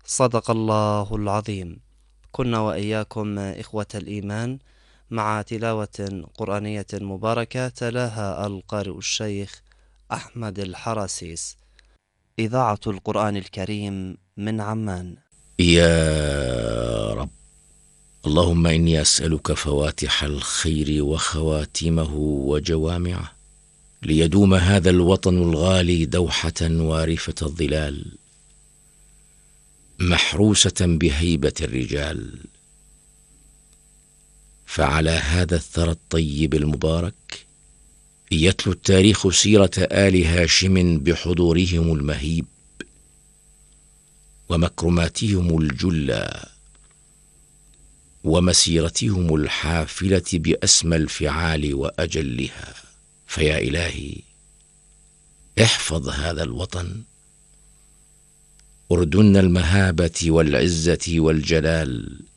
صدق الله العظيم. كنا وإياكم إخوة الإيمان مع تلاوة قرآنية مباركة تلاها القارئ الشيخ أحمد الحراسيس. إذاعة القرآن الكريم من عمان. يا رب، اللهم إني أسألك فواتح الخير وخواتمه وجوامعه، ليدوم هذا الوطن الغالي دوحة وارفة الظلال، محروسة بهيبة الرجال. فعلى هذا الثرى الطيب المبارك يتلو التاريخ سيرة آل هاشم بحضورهم المهيب ومكرماتهم الجلة ومسيرتهم الحافلة بأسمى الفعال وأجلها. فيا إلهي، احفظ هذا الوطن، أردن المهابة والعزة والجلال،